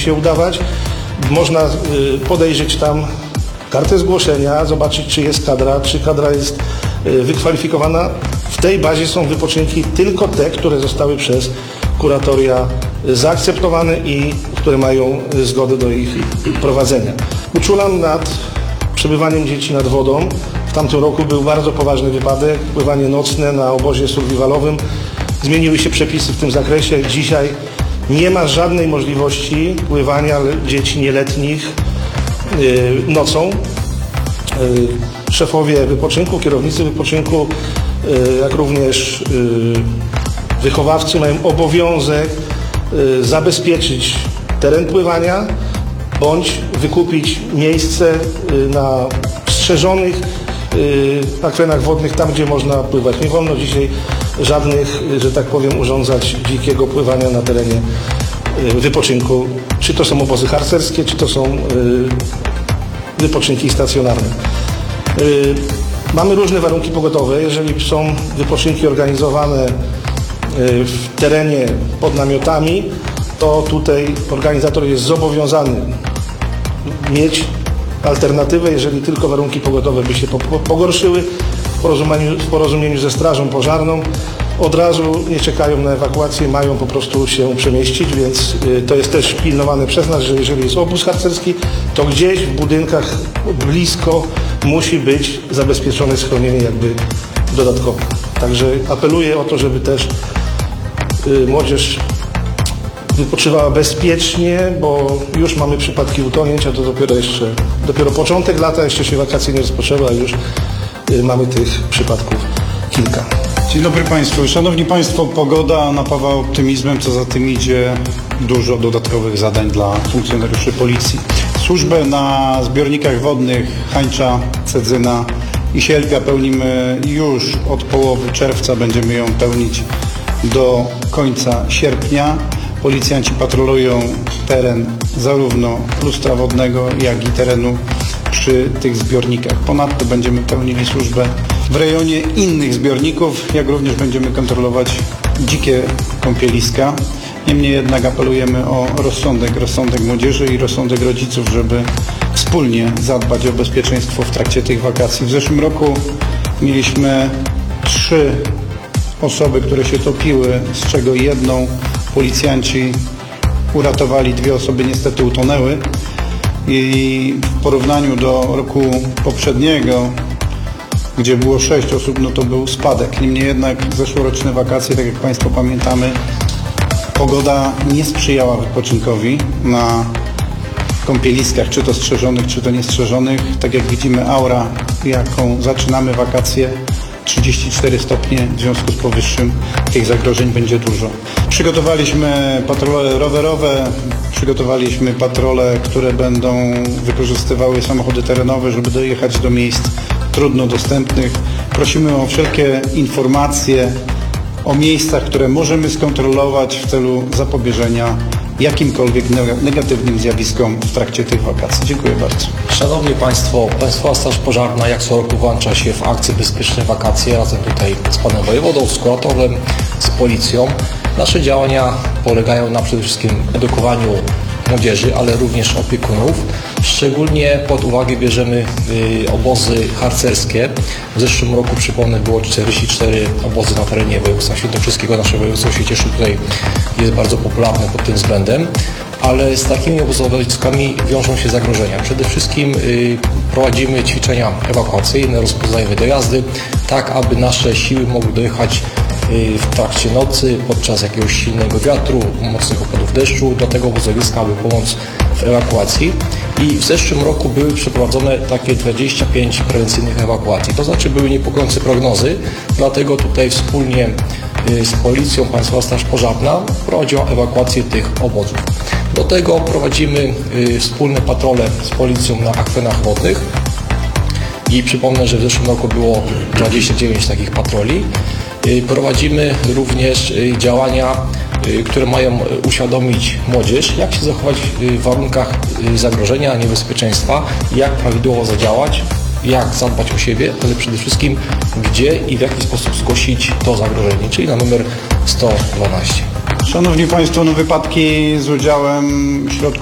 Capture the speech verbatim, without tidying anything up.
się udawać. Można podejrzeć tam kartę zgłoszenia, zobaczyć, czy jest kadra, czy kadra jest wykwalifikowana. W tej bazie są wypoczynki tylko te, które zostały przez kuratoria zaakceptowane i które mają zgodę do ich prowadzenia. Uczulam nad przebywaniem dzieci nad wodą. W tamtym roku był bardzo poważny wypadek, pływanie nocne na obozie survivalowym. Zmieniły się przepisy w tym zakresie. Dzisiaj nie ma żadnej możliwości pływania dzieci nieletnich nocą. Szefowie wypoczynku, kierownicy wypoczynku, jak również wychowawcy mają obowiązek zabezpieczyć teren pływania bądź wykupić miejsce na strzeżonych akwenach wodnych, tam gdzie można pływać. Nie wolno dzisiaj żadnych, że tak powiem, urządzać dzikiego pływania na terenie wypoczynku. Czy to są obozy harcerskie, czy to są wypoczynki stacjonarne. Mamy różne warunki pogodowe. Jeżeli są wypoczynki organizowane w terenie pod namiotami, to tutaj organizator jest zobowiązany mieć alternatywę, jeżeli tylko warunki pogodowe by się pogorszyły. W porozumieniu, w porozumieniu ze strażą pożarną od razu nie czekają na ewakuację, mają po prostu się przemieścić, więc to jest też pilnowane przez nas, że jeżeli jest obóz harcerski, to gdzieś w budynkach blisko musi być zabezpieczone schronienie jakby dodatkowe. Także apeluję o to, żeby też młodzież wypoczywała bezpiecznie, bo już mamy przypadki utonięć, a to dopiero jeszcze, dopiero początek lata, jeszcze się wakacje nie rozpoczęły, a już mamy tych przypadków kilka. Dzień dobry Państwu. Szanowni Państwo, pogoda napawa optymizmem, co za tym idzie dużo dodatkowych zadań dla funkcjonariuszy policji. Służbę na zbiornikach wodnych Hańcza, Cedzyna i Sielpia pełnimy już od połowy czerwca, będziemy ją pełnić do końca sierpnia. Policjanci patrolują teren zarówno lustra wodnego, jak i terenu przy tych zbiornikach. Ponadto będziemy pełnili służbę w rejonie innych zbiorników, jak również będziemy kontrolować dzikie kąpieliska. Niemniej jednak apelujemy o rozsądek, rozsądek młodzieży i rozsądek rodziców, żeby wspólnie zadbać o bezpieczeństwo w trakcie tych wakacji. W zeszłym roku mieliśmy trzy osoby, które się topiły, z czego jedną policjanci uratowali, dwie osoby niestety utonęły i w porównaniu do roku poprzedniego, gdzie było sześć osób, no to był spadek. Niemniej jednak zeszłoroczne wakacje, tak jak Państwo pamiętamy, pogoda nie sprzyjała wypoczynkowi na kąpieliskach, czy to strzeżonych, czy to niestrzeżonych. Tak jak widzimy, aura, jaką zaczynamy wakacje, trzydzieści cztery stopnie, w związku z powyższym tych zagrożeń będzie dużo. Przygotowaliśmy patrole rowerowe, przygotowaliśmy patrole, które będą wykorzystywały samochody terenowe, żeby dojechać do miejsc trudno dostępnych. Prosimy o wszelkie informacje o miejscach, które możemy skontrolować w celu zapobieżenia jakimkolwiek negatywnym zjawiskom w trakcie tych wakacji. Dziękuję bardzo. Szanowni Państwo, Państwowa Straż Pożarna jak co roku włącza się w akcję Bezpieczne Wakacje razem tutaj z Panem Wojewodą, z kuratorem, z Policją. Nasze działania polegają na przede wszystkim edukowaniu młodzieży, ale również opiekunów. Szczególnie pod uwagę bierzemy y, obozy harcerskie. W zeszłym roku, przypomnę, było czterdzieści cztery obozy na terenie województwa świętokrzyskiego. Nasze województwo się cieszy, tutaj jest bardzo popularne pod tym względem. Ale z takimi obozowiskami wiążą się zagrożenia. Przede wszystkim y, prowadzimy ćwiczenia ewakuacyjne, rozpoznajemy dojazdy, tak aby nasze siły mogły dojechać w trakcie nocy, podczas jakiegoś silnego wiatru, mocnych opadów deszczu do tego obozowiska, aby pomóc w ewakuacji. I w zeszłym roku były przeprowadzone takie dwadzieścia pięć prewencyjnych ewakuacji. To znaczy były niepokojące prognozy, dlatego tutaj wspólnie z Policją Państwowa Straż Pożarna prowadziła ewakuację tych obozów. Do tego prowadzimy wspólne patrole z Policją na akwenach wodnych. I przypomnę, że w zeszłym roku było dwadzieścia dziewięć takich patroli. Prowadzimy również działania, które mają uświadomić młodzież, jak się zachować w warunkach zagrożenia, niebezpieczeństwa, jak prawidłowo zadziałać, jak zadbać o siebie, ale przede wszystkim gdzie i w jaki sposób zgłosić to zagrożenie, czyli na numer sto dwanaście. Szanowni Państwo, no wypadki z udziałem środków